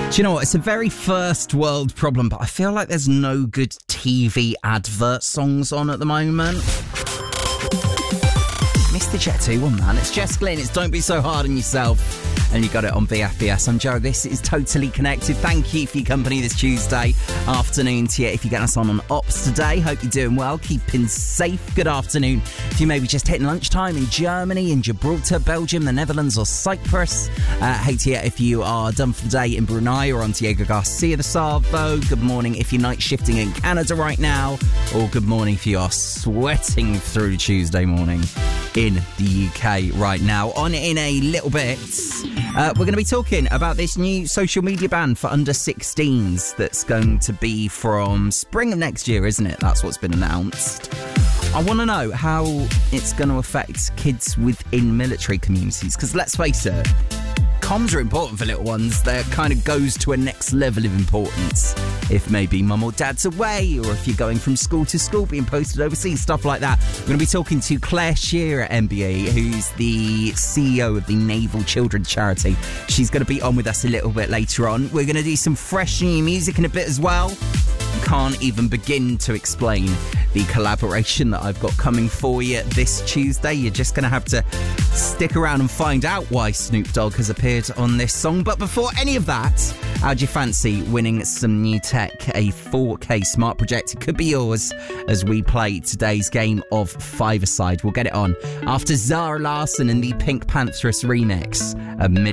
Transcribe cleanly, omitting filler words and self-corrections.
Do you know what? It's a very first world problem, but I feel like there's no good TV advert songs on at the moment. Missed the Jet 2 one, man. It's Jess Glynn. It's Don't Be So Hard on Yourself. And you got it on VFBS. I'm Joe. This is Totally Connected. Thank you for your company this Tuesday afternoon to you. If you're getting us on Ops today, hope you're doing well, keeping safe. Good afternoon. If you maybe just hitting lunchtime in Germany, in Gibraltar, Belgium, the Netherlands or Cyprus. Hey to you if you are done for the day in Brunei or on Diego Garcia de Savo. Good morning if you're night shifting in Canada right now. Or good morning if you are sweating through Tuesday morning in the UK right now. On in a little bit, we're going to be talking about this new social media ban for under 16s that's going to be from spring of next year, isn't it? That's what's been announced. I want to know how it's going to affect kids within military communities, because let's face it, comms are important for little ones. That kind of goes to a next level of importance if maybe mum or dad's away, or if you're going from school to school, being posted overseas, stuff like that. We're going to be talking to Claire Shearer at MBE, who's the CEO of the Naval Children's Charity. She's going to be on with us a little bit later on. We're going to do some fresh new music in a bit as well. Can't even begin to explain the collaboration that I've got coming for you this Tuesday. You're just going to have to stick around and find out why Snoop Dogg has appeared on this song. But before any of that, how'd you fancy winning some new tech? A 4K smart projector could be yours as we play today's game of Five-A-Side. We'll get it on after Zara Larsson and the Pink Pantheress remix.